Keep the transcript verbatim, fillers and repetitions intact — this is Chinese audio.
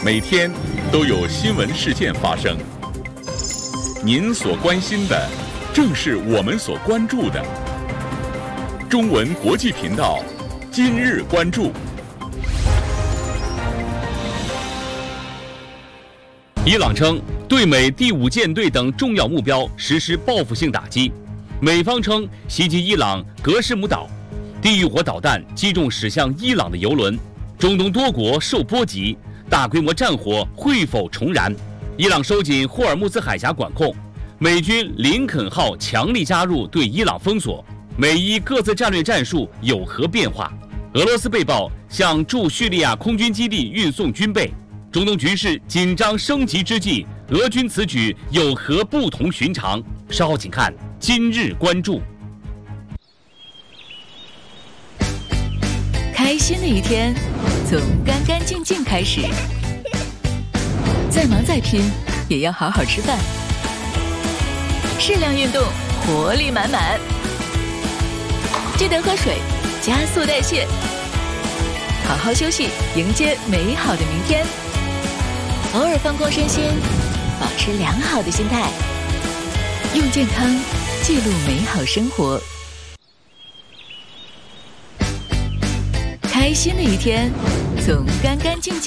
每天都有新闻事件发生。您所关心的，正是我们所关注的。中文国际频道，今日关注。伊朗称对美第五舰队等重要目标实施报复性打击。美方称袭击伊朗格什姆岛，地狱火导弹击中驶向伊朗的油轮。中东多国受波及，大规模战火会否重燃？伊朗收紧霍尔木兹海峡管控，美军林肯号强力加入对伊朗封锁。美伊各自战略战术有何变化？俄罗斯被曝向驻叙利亚空军基地运送军备。中东局势紧张升级之际，俄军此举有何不同寻常？稍后请看今日关注。 开心的一天从干干净净开始，再忙再拼也要好好吃饭，适量运动，活力满满。记得喝水，加速代谢，好好休息，迎接美好的明天。偶尔放空身心，保持良好的心态，用健康记录美好生活。开心的一天从干干净净